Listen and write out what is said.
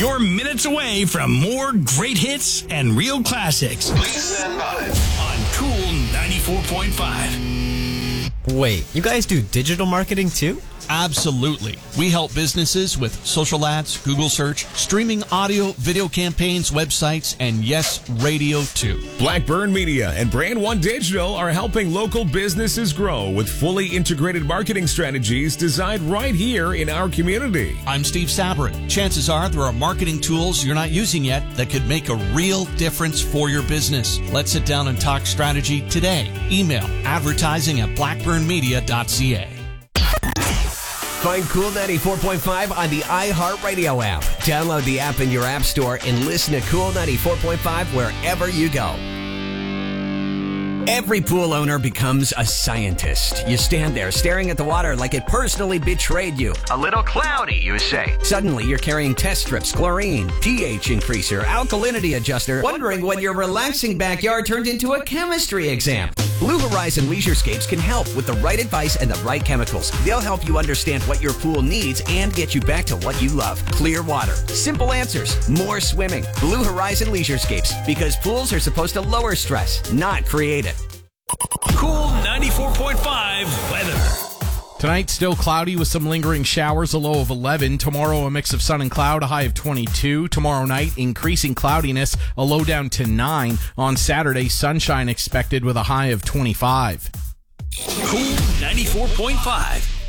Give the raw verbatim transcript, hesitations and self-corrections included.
You're minutes away from more great hits and real classics. Please stand by. On Cool ninety-four point five. Wait, you guys do digital marketing too? Absolutely. We help businesses with social ads, Google search, streaming audio, video campaigns, websites, and yes, radio too. Blackburn Media and Brand One Digital are helping local businesses grow with fully integrated marketing strategies designed right here in our community. I'm Steve Sabrin. Chances are there are marketing tools you're not using yet that could make a real difference for your business. Let's sit down and talk strategy today. Email advertising at blackburn media dot c a. Find Cool ninety-four point five on the iHeartRadio app. Download the app in your app store and listen to Cool ninety-four point five wherever you go. Every pool owner becomes a scientist. You stand there staring at the water like it personally betrayed you. A little cloudy, you say. Suddenly, you're carrying test strips, chlorine, pH increaser, alkalinity adjuster, wondering when your relaxing backyard turned into a chemistry exam. Blue Horizon Leisurescapes can help with the right advice and the right chemicals. They'll help you understand what your pool needs and get you back to what you love. Clear water, simple answers, more swimming. Blue Horizon Leisurescapes, because pools are supposed to lower stress, not create it. Cool ninety-four point five weather. Tonight, still cloudy with some lingering showers, a low of eleven. Tomorrow, a mix of sun and cloud, a high of twenty-two. Tomorrow night, increasing cloudiness, a low down to nine. On Saturday, sunshine expected with a high of twenty-five. Cool ninety-four point five.